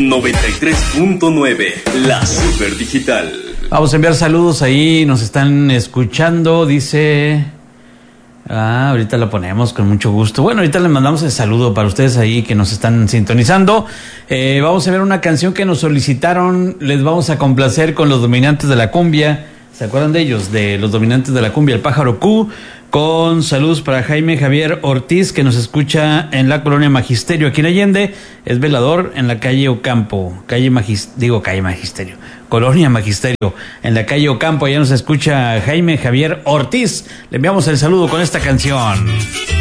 93.9, la Super Digital. Vamos a enviar saludos ahí, nos están escuchando, dice... ahorita lo ponemos con mucho gusto. Bueno, ahorita les mandamos el saludo para ustedes ahí que nos están sintonizando. Vamos a ver una canción que nos solicitaron, les vamos a complacer con Los Dominantes de la Cumbia. ¿Se acuerdan de ellos? De Los Dominantes de la Cumbia, El Pájaro Q, con saludos para Jaime Javier Ortiz, que nos escucha en la colonia Magisterio, aquí en Allende, es velador en la calle Ocampo, calle Magisterio, colonia Magisterio, en la calle Ocampo, allá nos escucha Jaime Javier Ortiz. Le enviamos el saludo con esta canción.